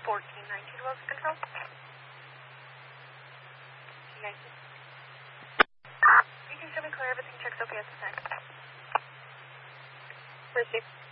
1419 Wilson Control. 1419. You can show me clear, everything checks okay at the time. Received.